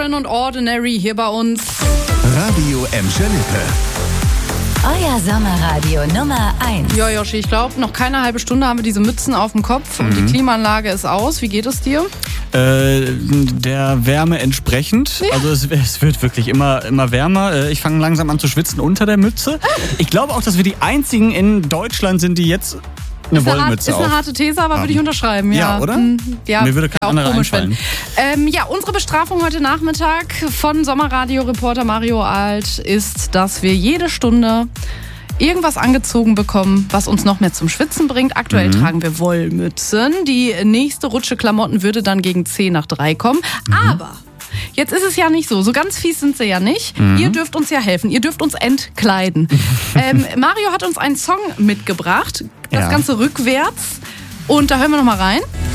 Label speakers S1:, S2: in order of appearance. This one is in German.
S1: Aaron und Ordinary hier bei uns.
S2: Radio Emscher Lippe.
S3: Euer Sommerradio Nummer 1.
S1: Ja, Joshi, ich glaube, noch keine halbe Stunde haben wir diese Mützen auf dem Kopf und die Klimaanlage ist aus. Wie geht es dir?
S4: Der Wärme entsprechend. Ja. Also es wird wirklich immer wärmer. Ich fange langsam an zu schwitzen unter der Mütze. Ich glaube auch, dass wir die einzigen in Deutschland sind, die jetzt eine Wollmütze
S1: auf. Ist eine harte These, aber würde ich unterschreiben. Ja,
S4: oder?
S1: Ja,
S4: mir würde kein anderer einfallen.
S1: Unsere Bestrafung heute Nachmittag von Sommerradio-Reporter Mario Alt ist, dass wir jede Stunde irgendwas angezogen bekommen, was uns noch mehr zum Schwitzen bringt. Aktuell tragen wir Wollmützen. Die nächste Rutsche Klamotten würde dann gegen 10 nach 3 kommen. Aber jetzt ist es ja nicht so. So ganz fies sind sie ja nicht. Ihr dürft uns ja helfen. Ihr dürft uns entkleiden. Mario hat uns einen Song mitgebracht. Das Ganze rückwärts. Und da hören wir noch mal rein.